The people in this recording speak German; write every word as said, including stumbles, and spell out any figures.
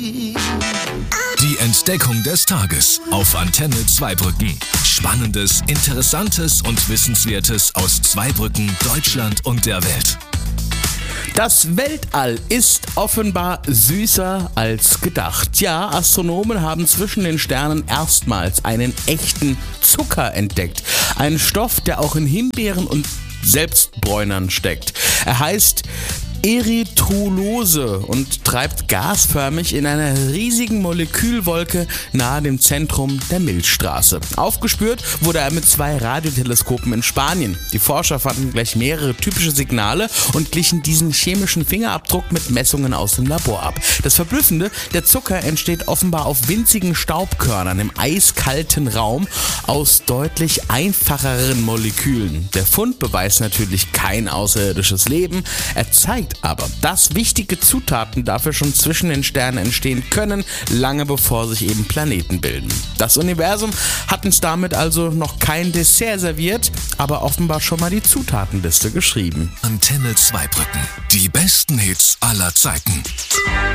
Die Entdeckung des Tages auf Antenne Zweibrücken. Spannendes, Interessantes und Wissenswertes aus Zweibrücken, Deutschland und der Welt. Das Weltall ist offenbar süßer als gedacht. Ja, Astronomen haben zwischen den Sternen erstmals einen echten Zucker entdeckt. Einen Stoff, der auch in Himbeeren und Selbstbräunern steckt. Er heißt Erythrulose und treibt gasförmig in einer riesigen Molekülwolke nahe dem Zentrum der Milchstraße. Aufgespürt wurde er mit zwei Radioteleskopen in Spanien. Die Forscher fanden gleich mehrere typische Signale und glichen diesen chemischen Fingerabdruck mit Messungen aus dem Labor ab. Das Verblüffende, der Zucker entsteht offenbar auf winzigen Staubkörnern im eiskalten Raum aus deutlich einfacheren Molekülen. Der Fund beweist natürlich kein außerirdisches Leben, er zeigt aber, dass wichtige Zutaten dafür schon zwischen den Sternen entstehen können, lange bevor sich eben Planeten bilden. Das Universum hat uns damit also noch kein Dessert serviert, aber offenbar schon mal die Zutatenliste geschrieben. Antenne Zweibrücken. Die besten Hits aller Zeiten.